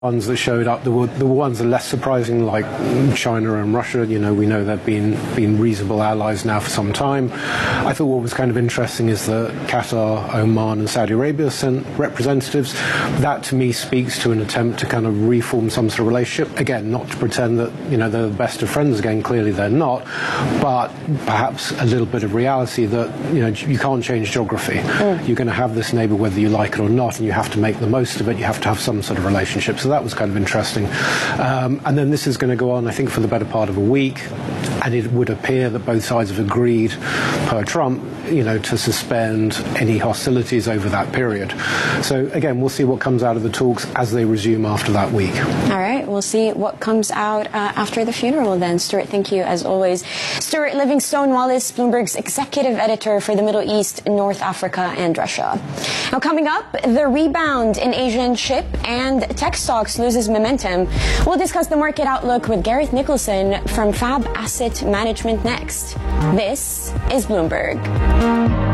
Ones that showed up, the ones that are less surprising, like China and Russia. You know, we know they've been reasonable allies now for some time. I thought what was kind of interesting is that Qatar, Oman and Saudi Arabia sent representatives. That to me speaks to an attempt to kind of reform some sort of relationship. Again, not to pretend that, you know, they're the best of friends again, clearly they're not, but perhaps a little bit of reality that, you know, you can't change geography. You're going to have this neighbour whether you like it or not, and you have to make the most of it. You have to have some sort of relationship. So that was kind of interesting. And then this is going to go on, I think, for the better part of a week, and it would appear that both sides have agreed, per Trump, you know, to suspend any hostilities over that period. So again, we'll see what comes out of the talks as they resume after that week. All right, we'll see what comes out after the funeral then. Stuart, thank you as always. Stuart Livingstone Wallace, Bloomberg's executive editor for the Middle East, North Africa and Russia. Now coming up, the rebound in Asian chip and tech stocks loses momentum. We'll discuss the market outlook with Gareth Nicholson from Fab Asset Management next. This is Bloomberg.